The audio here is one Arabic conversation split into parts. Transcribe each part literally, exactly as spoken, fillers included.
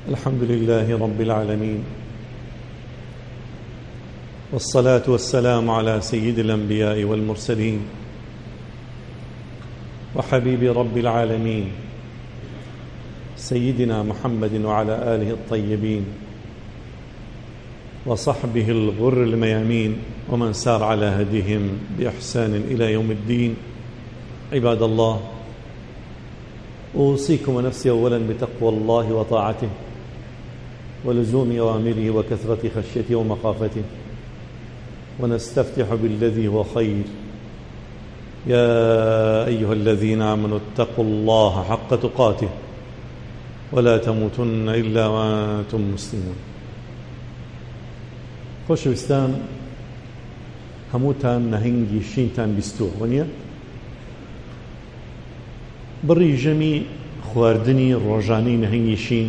الحمد لله رب العالمين، والصلاة والسلام على سيد الأنبياء والمرسلين وحبيب رب العالمين سيدنا محمد وعلى آله الطيبين وصحبه الغر الميامين ومن سار على هديهم بإحسان إلى يوم الدين. عباد الله، أوصيكم ونفسي أولا بتقوى الله وطاعته ولزوم أوامره وكثرة خشيته ومخافته، ونستفتح بالذي هو خير. يا أيها الذين آمنوا اتقوا الله حق تقاته ولا تموتن إلا وأنتم مسلمون. خۆشەویستان، هەمووتان نەهەنگی شینتان بیستووە وەنیە؟ بڕی ژەمی خواردنی ڕۆژانەی نەهەنگی شین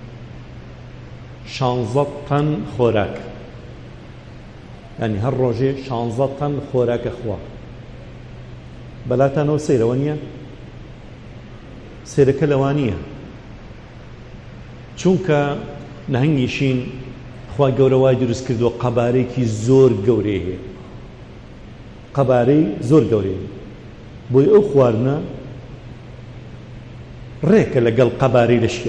شانزە تەن خۆراک، یعنی هەر ڕۆژێ شانزە تەن خۆراکە خوا. بەلاتانەوە سەیرەوە نییە؟ سەیرەکە لەوانیە چونکە نەهەنگی شین خوا گەورە وای دروست کردووە قەبارەیەکی زۆر گەورەی هەیە، قەبارەی زۆر گەورەی بۆی ئەو خواردنە ڕێکە لەگەڵ قەبارەی لەشیە.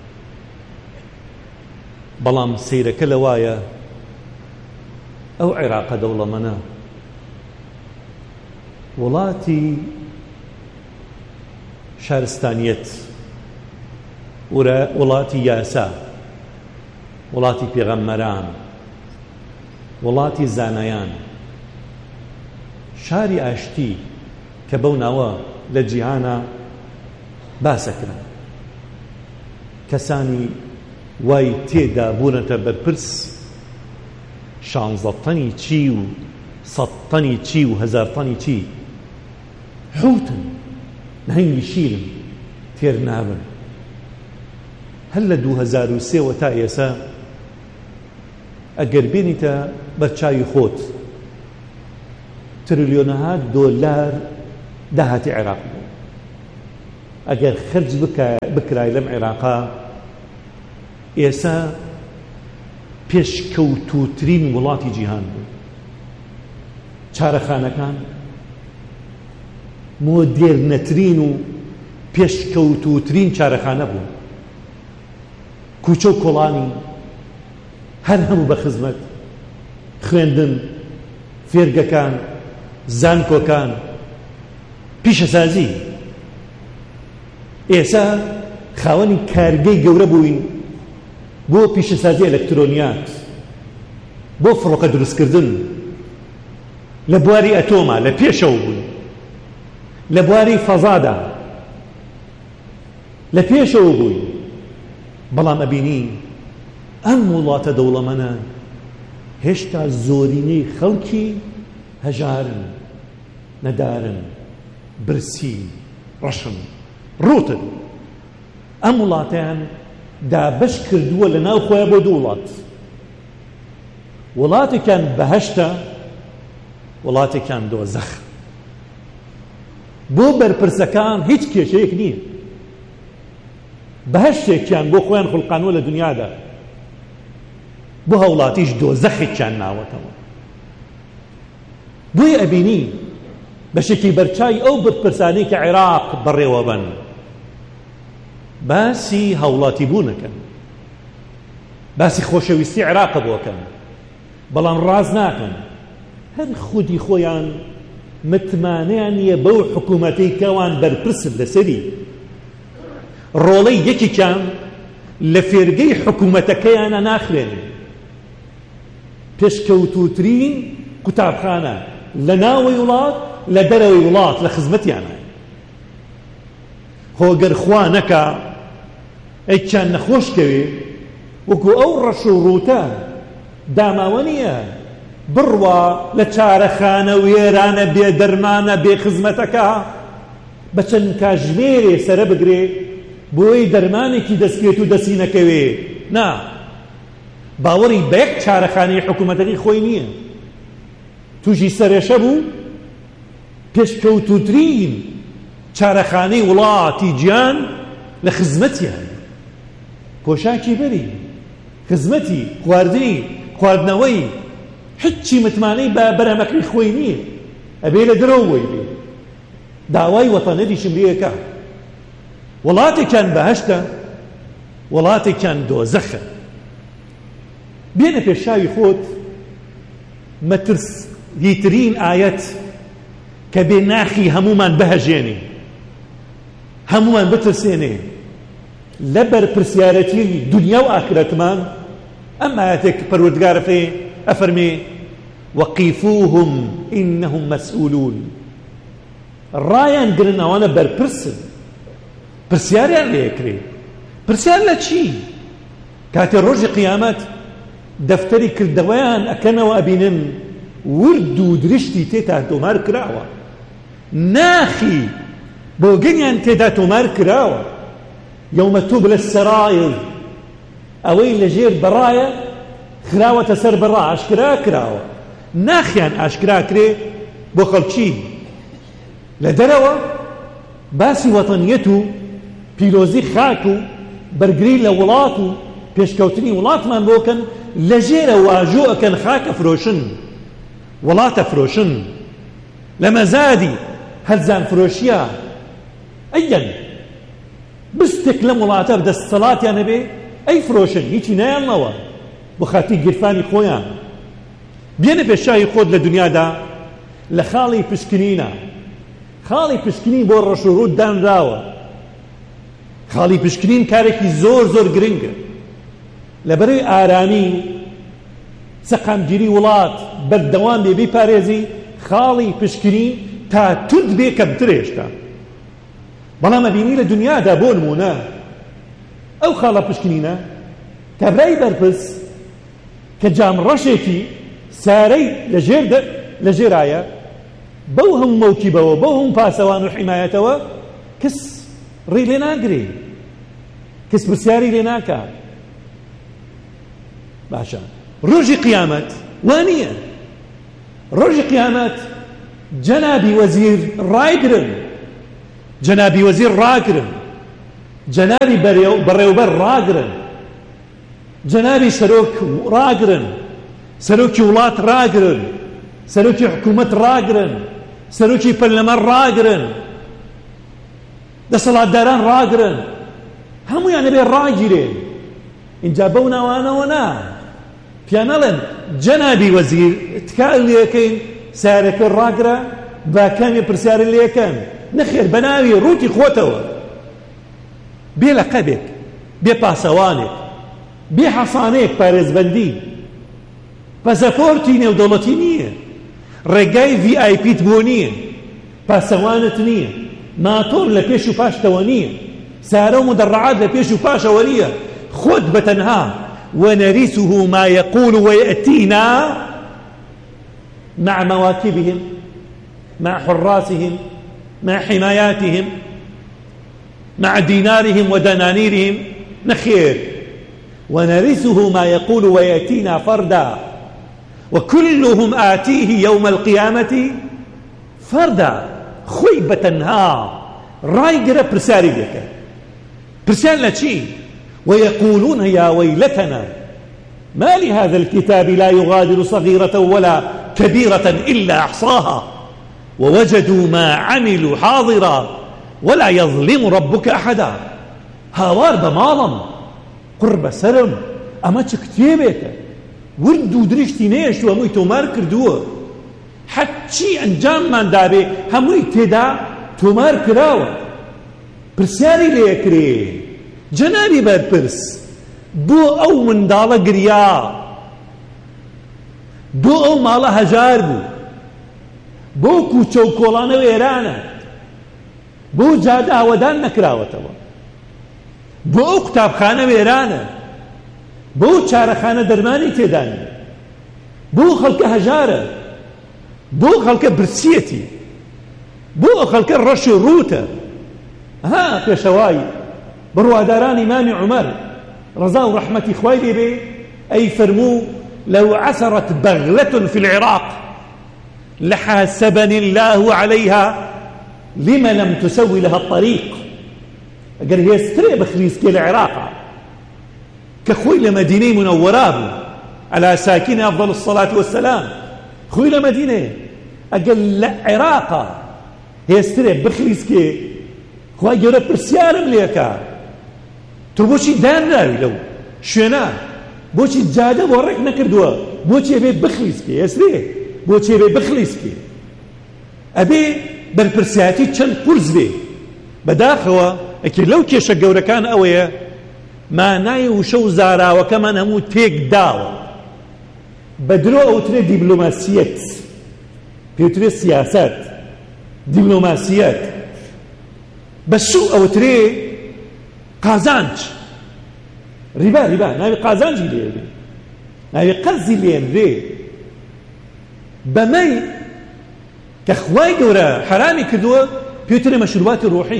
بەڵام سەیرەکە لەوایە ئەو عێراقە دەوڵەمەنە وڵاتی شارستانیەت، وڵاتی یاسا، وڵاتی پێغەمبەران، وڵاتی زانایان، شاری ئاشتی کە بەو ناوە لە جیهانە باسەکرا، کەسانی وای تێدا بوونەتە بەرپرس شانزە تەنی چی و سەد تەنی چی و هەزار تەنی چی حوتن، نهەنگی شیرن، تێر نابن. هەر لە دوو هەزار و سێوە تا ئێسا ئەگەر بێنیتە بەرچاوی خۆت تریلیۆنەها دۆلار داهاتی عێراق بوو. ئەگەر خرج بکرای لەم عێراقا ئێسا پێشکەوتووترین وڵاتی جیهان بوو. چارەخانەکان مۆدێرنەترین و پێشکەوتووترین چارەخانە بوو. کوچە و کۆڵانی هەر هەموو بە خزمەت، خوێندن، فێرگەکان، زانکۆکان، پیشەسازی. ئێسا خاوەنی کارگەی گەورە بووین بۆ پیشەسازی ئەلەکترۆنیات، بۆ فڕۆکە دروستکردن لە بواری ئەتۆما، لە پێشەوە بووین لە بواری فەزادا، لە پێشەوە بووین. بەڵام ئەبینین ئەم وڵاتە دەوڵەمەنە هێشتا زۆرینەی خەڵکی هەژارن، نەدارن، برسی، ڕەشن، ڕوتن. ئەم وڵاتیان دابەش کردووە لە ناو خۆیان بۆ دوو وڵات. وڵاتێکیان بەهەشتە، وڵاتێکیان دۆزەخ. بۆ بەرپرسەکان هیچ کێشەیەک نییە. بەهەشتێکیان بۆ خۆیان خوڵقانوە لە دنیادا، بۆ هەوڵاتیش دۆزەخێکیان ناوەتەوە. بۆی ئەبینی بەشێکی بەرچای ئەو بەرپرسانەی کە عێراق بەڕێوە بن باسی هەوڵاتی بوونەکەن، باسی خۆشەویستی عێراق بۆکەن، بەڵام ڕاز ناکەن. هەر خودی خۆیان متمانەیان نییە بەو حکوومەتەی کەوان بەرپرسن لەسەری. ڕۆڵەی یەکێکیان لە فێرگەی حکوومەتەکەیانە ناخوێنن. پێشکەوتووترین قوتابخانە لە ناوەی وڵات، لە دەرەوەی وڵات لە خزمەتیانە. خۆگەر خوا نەکا ئەیکیان نەخۆشکەوێ وەکو ئەو ڕەش و ڕووتە داماوە نییە بڕوا لە چارەخانە وێرانە بێ دەرمانە بێ خزمەتەکە بە چەند کاژمێرێ سەرە بگرێ بۆی دەرمانێکی دەستکێت و دەستی نەکەوێ. نا، باوەڕی بە یەک چارەخانەی حکوومەتەکەی خۆی نییە. تووشی سەرێشە بوو پێشکەوتووترین چارەخانەی وڵاتی گیان لە خزمەتیان. پۆشاکی بەری خزمەتی خواردنی خواردنەوەی هیچی متمانەی بە بەرهەمەکەی خۆی نییە ئەبێ لە درەوەی بێ داوای وەتەنەتیشم لێەکە وڵاتێکیان بەهەشتە وڵاتێکیان دۆزەخە بێنە پێشاوی خۆت مەترسیترین ئایەت کە بێ ناخی هەمومان بەهەژێنێ هەمومان بترسێنێ لەبەر پرسیارەتی دنیا و ئاخرەتمان ئەم ئایەتێک پەروەردگار ئەفەرمێ وەقیفوهم ئینەهم مەسئولون ڕایان گرن ئەوانە بەرپرسن پرسیاریان لێکرێ پرسیار لە چی کاتێ ڕۆژی قیامەت دەفتەری کردەوەیان ئەکەنەوە ئەبینن ورد و درشتی تێتا تۆمار کراوە ناخی بۆ گەنیان تێدا تۆمار کراوە یومە توبلە السەرائر ئەوەی لەژێر بەڕایە خراوەتە سەر بەڕا ئاشکرا کراوە ناخیان ئاشکرا کرێ بۆ خەڵکی لە دەرەوە باسی وەتەنیەت و پیرۆزی خاک و بەرگری لە وڵات و پێشکەوتنی وڵاتمان بۆکەن لە ژێرە واژۆ ئەکەن خاکە فرۆشن وڵاتە فرۆشن لە مەزادی هەرزان فرۆشیە ئەیەن بستێک لەم وڵاتە دەستەڵاتیان هەبێ ئەی فرۆشن هیچی نایانەوە بۆ خاتی گرفانی خۆیان بێنە پێشاوی خۆت لە دنیادا لە خاڵی پشکنینە خاڵی پشکنین بۆ ڕەش و ڕوود دانراوە خاڵی پشکنین کارێکی زۆر زۆر گرنگە لەبەرەوەی ئارامی سەقامگیری وڵات بەردەوام بێ بیپارێزی خاڵی پشکنین تا تورد بێ کە بترێشتا بەڵام ئەبینی لە دنیادا بۆ نمونە ئەو خاڵە پشکنینە کە ڕێی بەرپرس کە جام ڕەشێکی سارەی لە ژێرایە بەو هەموو مەوکیبەوە بەو هەموو پاسەوان و حیمایەتەوە کەس ڕێی لێ ناگرێ کەس پرسیاری لێ ناکات باشە ڕۆژی قیامەت وانییە ڕۆژی قیامەت جەنابی وەزیر ڕایگرن جەنابی وەزیر ڕاگرن جەنابی بەڕێوبەر ڕاگرن جەنابی سەرۆک ڕاگرن سەرۆکی وڵات ڕاگرن سەرۆکی حکوومەت ڕاگرن سەرۆکی پەرلەمان ڕاگرن دەسەڵاتداران ڕاگرن هەموویان ئەبێ ڕاگیرێن اینجا بەو ناوانەوە نا پیانەڵێن جەنابی وەزیر تکال لێەکەین سارەکە ڕاگرە با کامی پرسیاری لێەکەن نەخێر بە ناوی ڕووتی خۆتەوە بێ لەقەبێک بێ پاسەوانێک بێ حەسانەیەک پارێزبەندی پەسەپۆرتی نێودەوڵەتی نییە ڕێگای ڤی ئای پیت بۆ نییە پاسەوانت نییە ماتۆر لە پێش و پاشتەوە نییە سارە و مدەڕعات لە پێش و پاشەوە نییە خۆت بەتەنها ونرثه ما يقول ويأتينا مع مواكبهم مع حراسهم مع حماياتهم مع دينارهم ودنانيرهم نخير ونرثه ما يقول ويأتينا فردا وكلهم آتيه يوم القيامة فردا خيبة رايقرة برسالي لك برسال لشي ويقولون يا ويلتنا ما لهذا الكتاب لا يغادر صغيرة ولا كبيرة إلا أحصاها ووجدوا ما عملوا حاضرا ولا يظلم ربك أحدا هاوار بماڵم قرب سرم ئەمە چ کتێبێکە ورد و درشتی نێشت و هەمووی تۆمار کردووە حەچی ئەنجاممان دابێ هەمووی تێدا تۆمار کراوە پرسیاری لێکرێ جەنابی بەرپرس بۆ ئەو منداڵە گریا بۆ ئەو ماڵە هەژار بوو بۆ کوچە و کۆڵانە وێرانە بۆ جادە ئاوەدان نەکراوەتەوە بۆ ئەو قوتابخانە وێرانە بۆ چارەخانە دەرمانی تێدانی بۆ خەڵکە هەژارە بۆ خەڵکە برسیەتی بۆ ئەو خەڵکە ڕەش و ڕووتە ها پێشەوای بڕواداران ئیمامی عومەر ڕەزا و ڕەحمەتی خوای لێبێ ئەی فەرموو لو عثرت بغلة في العراق لحاسبني الله عليها لما لم تسوي لها الطريق اگر هێسترێ بخریسکێ لە عێراقا كخوي لمدينة منورة على ساكن أفضل الصلاة والسلام خوي لمدينة أقل عراقة هي استري بخليس كي خوي جورا برسيارم ليكا تربوشي دان راوي لو شونا بوشي جادة ورق نكردوا بوشي أبي بخليس كي يسري بوشي أبي بخليس كي أبي بالبرسياتي تشن قرز بي بداخوا أكيد لو كيشا جورا كان أويا ما ناي وشو زارا وكمان همو تيك داو بدرو أو تري دبلوماسيات بيوتري سياسات دبلوماسيات بس أو تري قازانج ربا ربا ناوي قازانج ليه ناوي قرزي ليه ري بمي كخواي جورا حرامي كدوه بيوتري مشروبات الروحي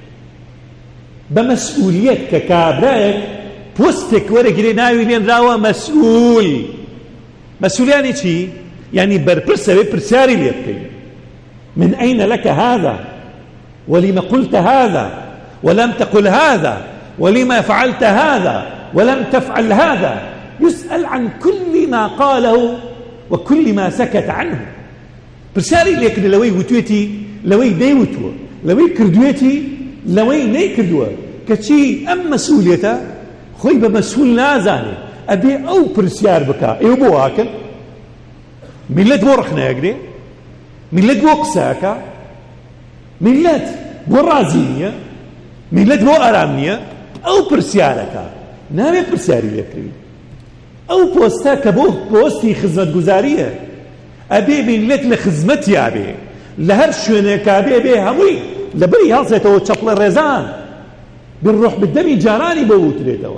بمسؤوليات ككابراك بوستك ورقري ناوي لين راوة مسؤول مسؤول يعني شي يعني بربرسة برساري ليبكي من أين لك هذا ولما قلت هذا ولم تقل هذا ولما فعلت هذا ولم تفعل هذا يسأل عن كل ما قاله وكل ما سكت عنه برساري ليك لوي وتويتي لوي ديوتو لوي كردويتي لوي نيكردوا كشي أم مسؤوليته خوي بمسؤول نازاني أبي أو برسيار بكا إيو بواكن ملت بورخنا يقري ملت بوقساكا ملت بورازينيا ملت بو أرامنيا أو برسياركا نامي برسياري ليكري أو بوستاكا بو بوستي خدمة جزارية أبي ملت لخدمتي أبي لهر شونك أبي أبي هموي لبري هالسيتو تشطل الرزان بالروح بالدمي جاراني بوت ريتوا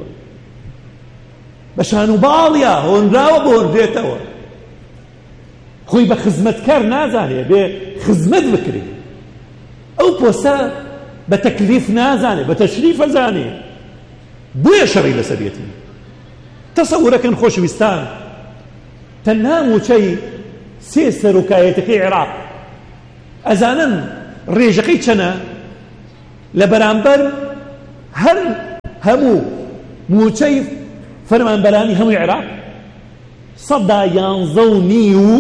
بشانو باليا هون راو بور ريتوا خوي بخدمت كار نازاني بخدمت بكري او بوسا بتكليف نازاني بتشريف زاني بويا شري لسبيتي تصورك ان خوش بستان تنام شيء سيسر وكايتك عراق ازانا ريجقي چنا لبرامبر هر همو موچي فرمان بلاني همو عراق صدا ينظونيو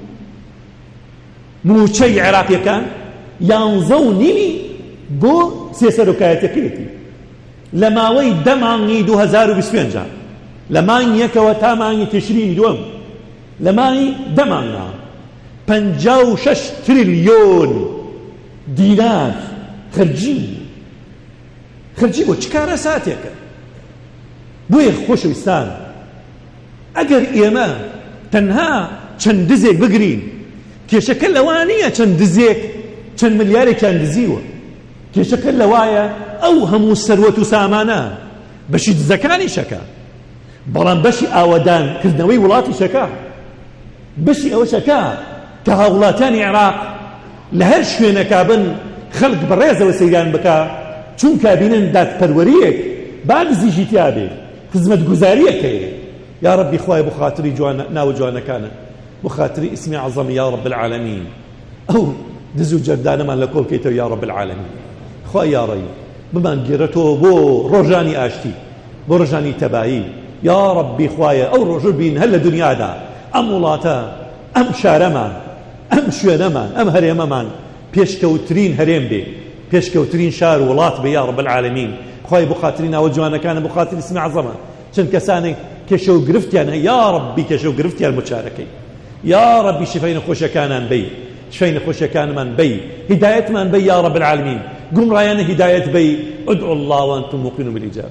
موچي عراقي كان ينظونيني بو سيسركايتكيتي لما وي دماني دو هزار وبسفنجا لما يك وتاماني تشرين دوم لما دمانا پنجاو شش تريليون دينار خرجي خرجي بو چكارا ساتيك بوي خوشويستان اگر ايما تنها چند دزيك بگرين كيشكل لوانية چند دزيك چند ملياري كان دزيوه كيشكل لوايا او همو سروة سامانا بشي دزكاني شكا بلان بشي آودان كردنوي ولاتي شكا بشي او شكا كهولاتاني عراق لهرش فينا كابن خلق بريزة وسيدان بكا چون كابينن دات پروريك بعد زيجي تيابي خدمت گزاريك يا ربي خواهي بخاطري جوانا ناو جوانا كان بخاطري اسمي عظم يا رب العالمين او دزو جردانا من لكول كيتو يا رب العالمين خواهي يا ري بمان جيرتو بو رجاني آشتي بو رجاني تباهي يا ربي خواهي او رجل بين هل دنيا دا ام ولاتا ام شارما ام شوينما ام هريممان بيشكوترين هريم بي بيشكوترين شار ولات بي يا رب العالمين خواهي بخاطرين وجوانا كان بخاطر اسم عظمه چند كساني كشو قرفتيان يا ربي كشو قرفتيان المشاركين يا ربي شفين خوش كان بي شفين خوش كان من بي هداية من بي يا رب العالمين قم رايان هداية بي ادعوا الله وانتم موقنون بالإجابة.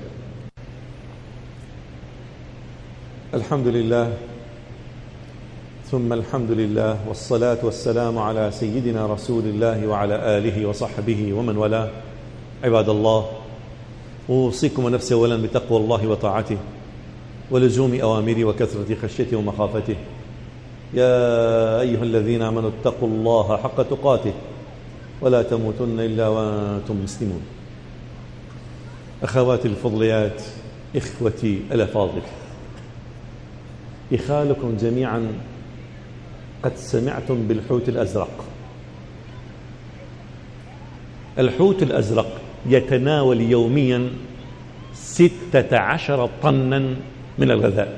الحمد لله ثم الحمد لله والصلاة والسلام على سيدنا رسول الله وعلى آله وصحبه ومن والاه. عباد الله، أوصيكم ونفسي أولا بتقوى الله وطاعته ولزوم أوامره وكثرة خشيته ومخافته. يا أيها الذين آمنوا اتقوا الله حق تقاته ولا تموتن إلا وأنتم مسلمون. أخواتي الفضليات، إخوتي الأفاضل، إخالكم جميعا قد سمعتم بالحوت الأزرق. الحوت الأزرق يتناول يوميا ستة عشر طنا من الغذاء،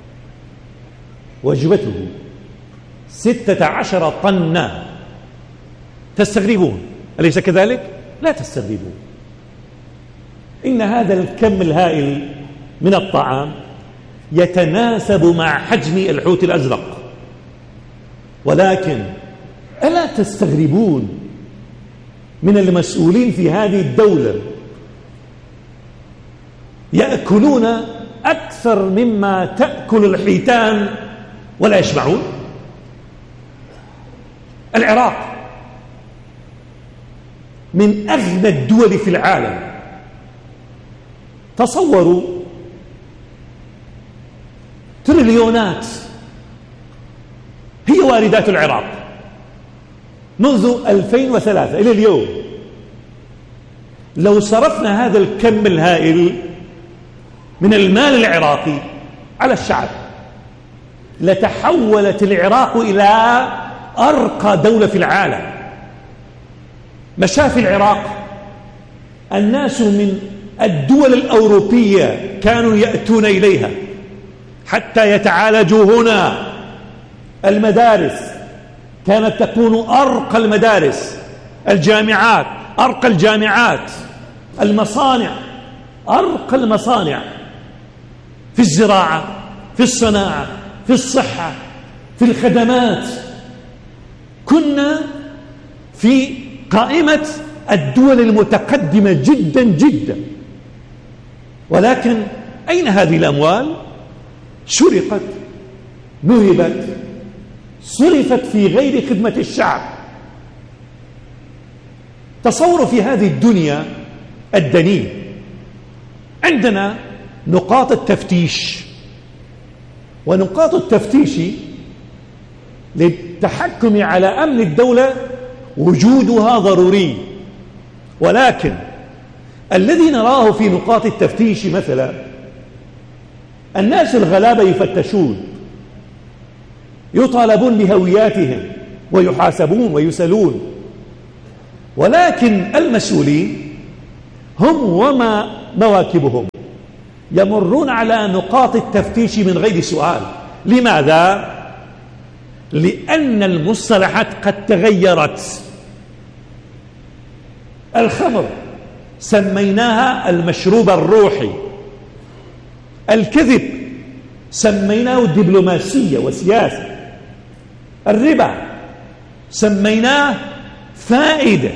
وجبته ستة عشر طنا. تستغربون أليس كذلك؟ لا تستغربون. إن هذا الكم الهائل من الطعام يتناسب مع حجم الحوت الأزرق، ولكن ألا تستغربون من المسؤولين في هذه الدولة يأكلون أكثر مما تأكل الحيتان ولا يشبعون؟ العراق من أغنى الدول في العالم. تصوروا تريليونات هي واردات العراق منذ ألفين وثلاثة إلى اليوم. لو صرفنا هذا الكم الهائل من المال العراقي على الشعب لتحولت العراق إلى أرقى دولة في العالم. مشافي العراق الناس من الدول الأوروبية كانوا يأتون إليها حتى يتعالجوا هنا. المدارس كانت تكون أرقى المدارس، الجامعات أرقى الجامعات، المصانع أرقى المصانع، في الزراعة، في الصناعة، في الصحة، في الخدمات. كنا في قائمة الدول المتقدمة جدا جدا. ولكن أين هذه الأموال؟ سرقت، نهبت، صرفت في غير خدمة الشعب. تصوروا في هذه الدنيا الدنيئة عندنا نقاط التفتيش، ونقاط التفتيش للتحكم على أمن الدولة وجودها ضروري. ولكن الذي نراه في نقاط التفتيش مثلا الناس الغلابة يفتشون، يطالبون بهوياتهم ويحاسبون ويسألون، ولكن المسؤولين هم وما مواكبهم يمرون على نقاط التفتيش من غير سؤال. لماذا؟ لأن المصطلحات قد تغيرت. الخمر سميناها المشروب الروحي، الكذب سميناه دبلوماسية وسياسة، الربا سميناه فائدة،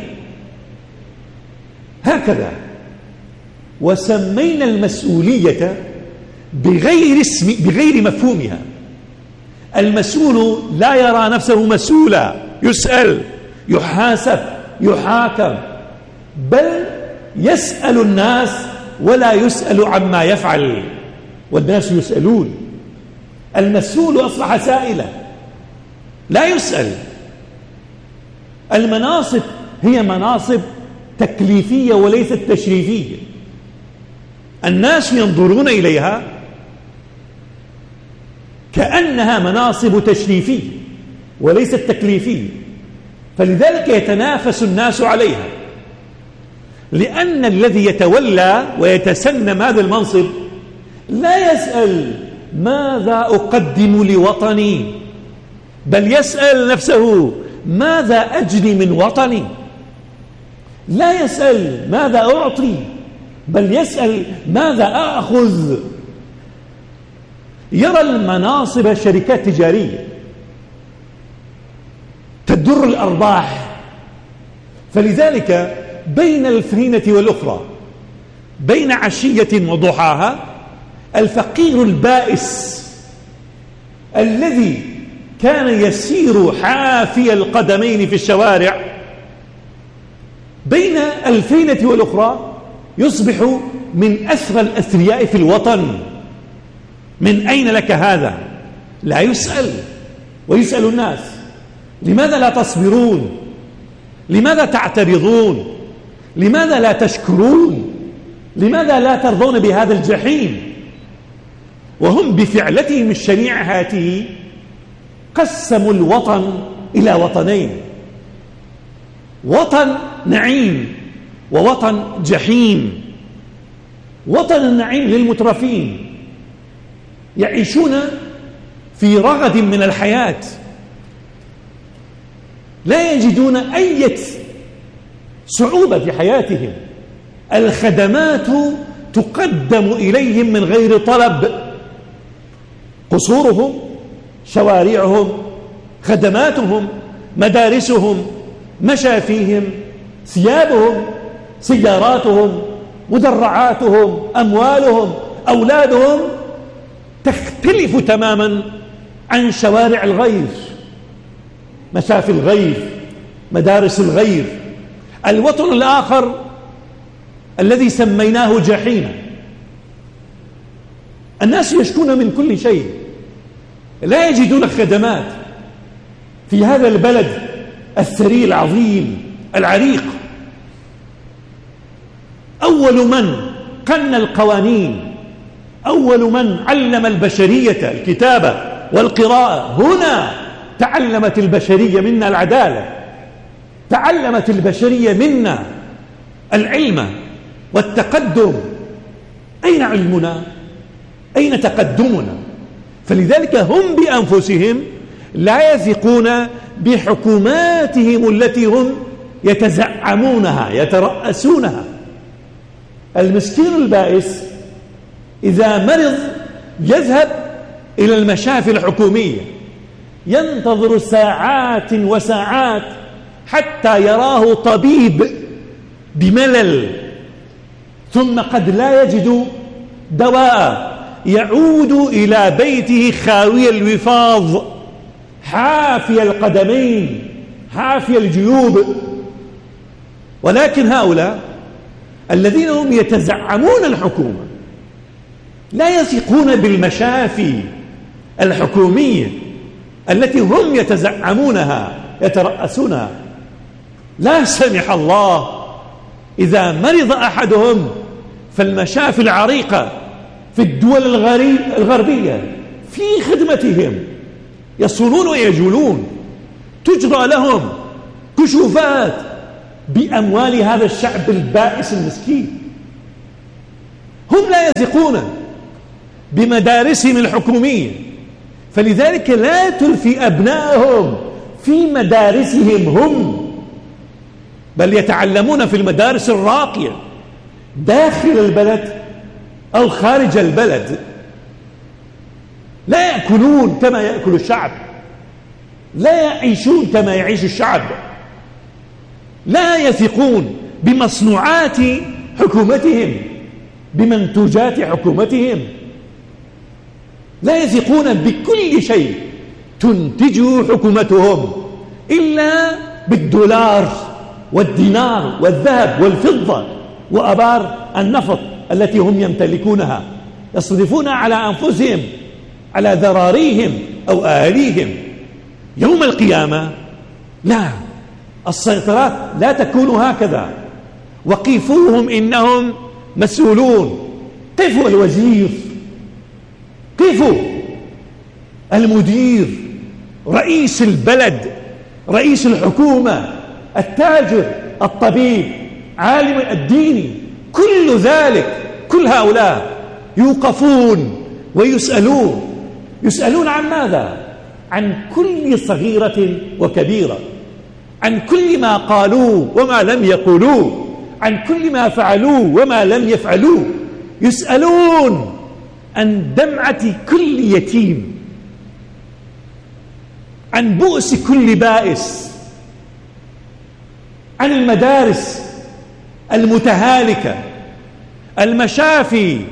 هكذا. وسمينا المسؤولية بغير اسم بغير مفهومها. المسؤول لا يرى نفسه مسؤولا، يسأل، يحاسب، يحاكم، بل يسأل الناس ولا يسأل عما يفعل، والناس يسألون. المسؤول أصبح سائلا لا يسأل. المناصب هي مناصب تكليفية وليست تشريفية. الناس ينظرون إليها كأنها مناصب تشريفية وليست تكليفية، فلذلك يتنافس الناس عليها، لأن الذي يتولى ويتسنم هذا المنصب لا يسأل ماذا أقدم لوطني، بل يسأل نفسه ماذا أجني من وطني. لا يسأل ماذا أعطي، بل يسأل ماذا أأخذ. يرى المناصب شركات تجارية تدر الأرباح، فلذلك بين الفينة والأخرى، بين عشية وضحاها، الفقير البائس الذي كان يسير حافي القدمين في الشوارع بين الفينة والأخرى يصبح من أثرى الأثرياء في الوطن. من أين لك هذا؟ لا يسأل، ويسأل الناس لماذا لا تصبرون؟ لماذا تعترضون؟ لماذا لا تشكرون؟ لماذا لا ترضون بهذا الجحيم؟ وهم بفعلتهم الشنيعة هاته قسموا الوطن إلى وطنين، وطن نعيم ووطن جحيم. وطن النعيم للمترفين يعيشون في رغد من الحياة، لا يجدون أي صعوبة في حياتهم، الخدمات تقدم إليهم من غير طلب، قصورهم، شوارعهم، خدماتهم، مدارسهم، مشافيهم، ثيابهم، سياراتهم، مدرعاتهم، أموالهم، أولادهم تختلف تماما عن شوارع الغير، مشافي الغير، مدارس الغير. الوطن الآخر الذي سميناه جحيما، الناس يشكون من كل شيء، لا يجدون خدمات في هذا البلد الثري العظيم العريق. أول من قن القوانين، أول من علم البشرية الكتابة والقراءة، هنا تعلمت البشرية منا العدالة، تعلمت البشرية منا العلم والتقدم. أين علمنا؟ أين تقدمنا؟ فلذلك هم بأنفسهم لا يثقون بحكوماتهم التي هم يتزعمونها يترأسونها. المسكين البائس إذا مرض يذهب إلى المشافي الحكومية، ينتظر ساعات وساعات حتى يراه طبيب بملل، ثم قد لا يجد دواء، يعود إلى بيته خاوي الوفاض، حافي القدمين، حافي الجيوب. ولكن هؤلاء الذين هم يتزعمون الحكومة لا يثقون بالمشافي الحكومية التي هم يتزعمونها يترأسونها. لا سمح الله إذا مرض أحدهم فالمشافي العريقة في الدول الغربية في خدمتهم، يصونون ويجولون، تجرى لهم كشوفات بأموال هذا الشعب البائس المسكين. هم لا يثقون بمدارسهم الحكومية، فلذلك لا تلفي أبنائهم في مدارسهم هم، بل يتعلمون في المدارس الراقية داخل البلد أو خارج البلد. لا يأكلون كما يأكل الشعب، لا يعيشون كما يعيش الشعب، لا يثقون بمصنوعات حكومتهم، بمنتوجات حكومتهم، لا يثقون بكل شيء تنتجه حكومتهم إلا بالدولار والدينار والذهب والفضة وأبار النفط التي هم يمتلكونها، يصرفون على أنفسهم، على ذراريهم أو أهاليهم. يوم القيامة لا، السيطرات لا تكون هكذا. وقفوهم إنهم مسؤولون. قفوا الوزير، قفوا المدير، رئيس البلد، رئيس الحكومة، التاجر، الطبيب، عالم الدين، كل ذلك، كل هؤلاء يوقفون ويسألون. يسألون عن ماذا؟ عن كل صغيرة وكبيرة، عن كل ما قالوا وما لم يقولوا، عن كل ما فعلوا وما لم يفعلوا. يسألون عن دمعة كل يتيم، عن بؤس كل بائس، عن المدارس المتهالكة، المشافي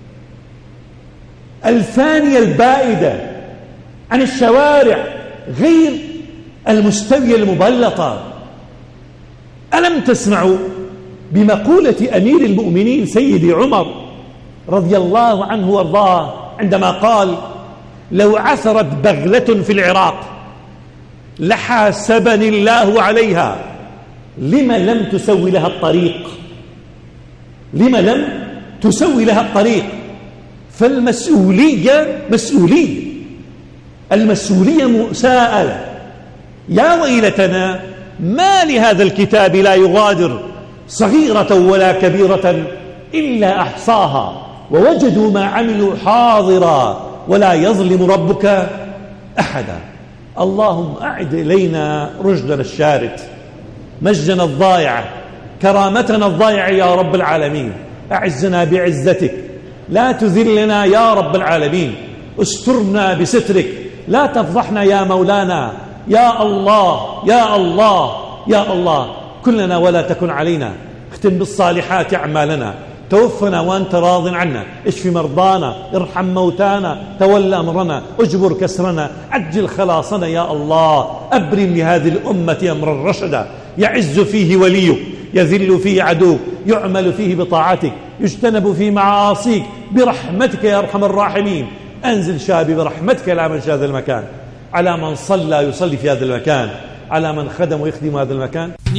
الفانية البائدة، عن الشوارع غير المستوية المبلطة. ألم تسمعوا بمقولة أمير المؤمنين سيدي عمر رضي الله عنه وارضاه عندما قال: لو عثرت بغلة في العراق لحاسبني الله عليها، لما لم تسوي لها الطريق؟ لما لم تسوي لها الطريق؟ فالمسؤولية مسؤولية، المسؤولية مساءلة. يا ويلتنا، ما لهذا الكتاب لا يغادر صغيرة ولا كبيرة إلا أحصاها ووجدوا ما عملوا حاضرا ولا يظلم ربك أحدا. اللهم أعد إلينا رشدنا الشارد، مجدنا الضائع، كرامتنا الضائعة يا رب العالمين. أعزنا بعزتك، لا تذلنا يا رب العالمين، استرنا بسترك، لا تفضحنا يا مولانا. يا الله يا الله يا الله، كلنا ولا تكن علينا، اختم بالصالحات أعمالنا، توفنا وأنت راض عنا، اشف مرضانا، ارحم موتانا، تولى أمرنا، اجبر كسرنا، عجل خلاصنا يا الله. أبرم لهذه الأمة أمرا رشدا، يعز فيه وليك، يذل فيه عدوك، يعمل فيه بطاعتك، يجتنب فيه معاصيك، برحمتك يا أرحم الراحمين. أنزل شابي برحمتك على من شاء هذا المكان، على من صلى يصلي في هذا المكان، على من خدم ويخدم هذا المكان.